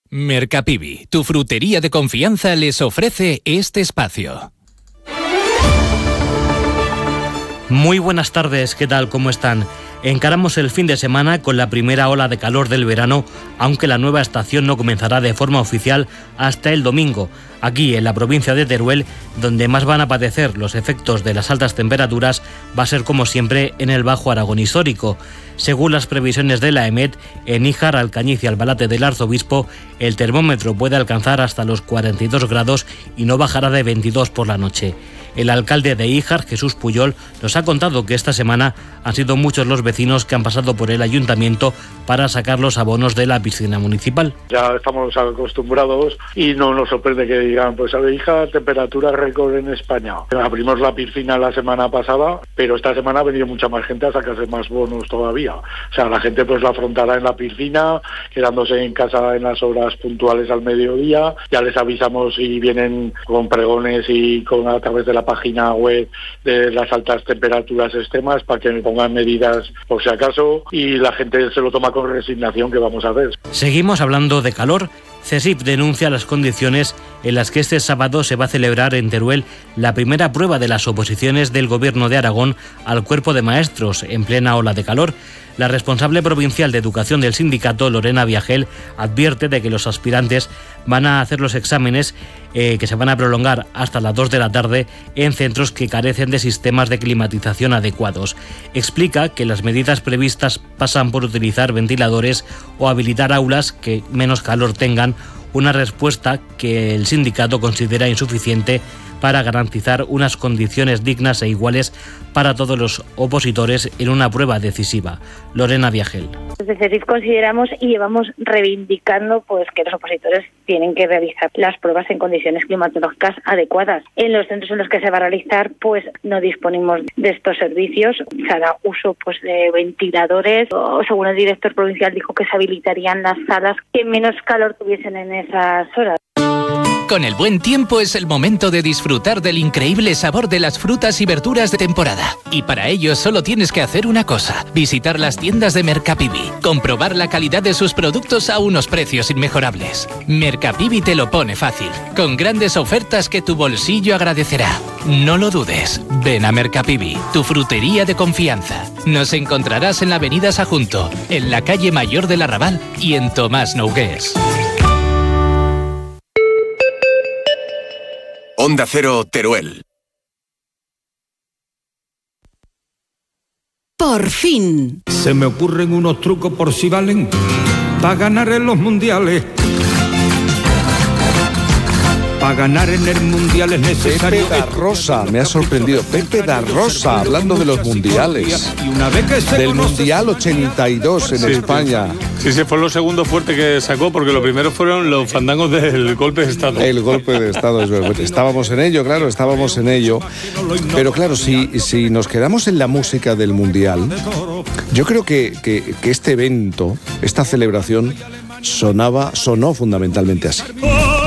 Mercapivi, tu frutería de confianza, les ofrece este espacio. Muy buenas tardes, ¿qué tal? ¿Cómo están? Encaramos el fin de semana con la primera ola de calor del verano, aunque la nueva estación no comenzará de forma oficial hasta el domingo. Aquí, en la provincia de Teruel, donde más van a padecer los efectos de las altas temperaturas, va a ser como siempre en el Bajo Aragón histórico. Según las previsiones de la EMET, en Níjar, Alcañiz y Albalate del Arzobispo, el termómetro puede alcanzar hasta los 42 grados y no bajará de 22 por la noche. El alcalde de Níjar, Jesús Puyol, nos ha contado que esta semana han sido muchos los vecinos que han pasado por el ayuntamiento para sacar los abonos de la piscina municipal. Ya estamos acostumbrados y no nos sorprende que digan, pues a Níjar, temperatura récord en España. Abrimos la piscina la semana pasada, pero esta semana ha venido mucha más gente a sacarse más bonos todavía. O sea, la gente pues la afrontará en la piscina, quedándose en casa en las horas puntuales al mediodía. Ya les avisamos si vienen con pregones y a través de la página web de las altas temperaturas extremas para que me pongan medidas por si acaso, y la gente se lo toma con resignación, que vamos a ver. Seguimos hablando de calor. CESIF denuncia las condiciones en las que este sábado se va a celebrar en Teruel la primera prueba de las oposiciones del Gobierno de Aragón al cuerpo de maestros en plena ola de calor. La responsable provincial de Educación del sindicato, Lorena Viagel, advierte de que los aspirantes van a hacer los exámenes que se van a prolongar hasta las 2 de la tarde en centros que carecen de sistemas de climatización adecuados. Explica que las medidas previstas pasan por utilizar ventiladores o habilitar aulas que menos calor tengan, una respuesta que el sindicato considera insuficiente para garantizar unas condiciones dignas e iguales para todos los opositores en una prueba decisiva. Lorena Viagel. Desde CESIF consideramos y llevamos reivindicando pues que los opositores tienen que realizar las pruebas en condiciones climatológicas adecuadas. En los centros en los que se va a realizar pues no disponemos de estos servicios. Se hará uso pues de ventiladores, o según el director provincial dijo que se habilitarían las salas que menos calor tuviesen en esas horas. Con el buen tiempo es el momento de disfrutar del increíble sabor de las frutas y verduras de temporada. Y para ello solo tienes que hacer una cosa: visitar las tiendas de Mercapivi, comprobar la calidad de sus productos a unos precios inmejorables. Mercapivi te lo pone fácil, con grandes ofertas que tu bolsillo agradecerá. No lo dudes, ven a Mercapivi, tu frutería de confianza. Nos encontrarás en la avenida Sajunto, en la calle Mayor del Arrabal y en Tomás Nogués. Onda Cero, Teruel. Por fin. Se me ocurren unos trucos por si valen para ganar en los mundiales. Para ganar en el mundial es necesario... Pepe da Rosa, me ha sorprendido. Pepe da Rosa, hablando de los mundiales. Del Mundial 82 en España. Sí, fue lo segundo fuerte que sacó, porque lo primero fueron los fandangos del golpe de Estado. El golpe de Estado, es verdad. Estábamos en ello, claro, estábamos en ello. Pero claro, si nos quedamos en la música del Mundial, yo creo que este evento, esta celebración, sonó fundamentalmente así.